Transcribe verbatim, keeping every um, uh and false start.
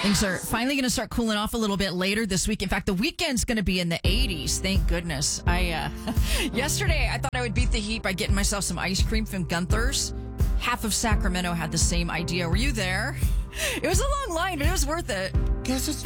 Things are finally going to start cooling off a little bit later this week. In fact, the weekend's going to be in the eighties. Thank goodness. I uh, yesterday I thought I would beat the heat by getting myself some ice cream from Gunther's. Half of Sacramento had the same idea. Were you there? It was a long line, but it was worth it. Guess it's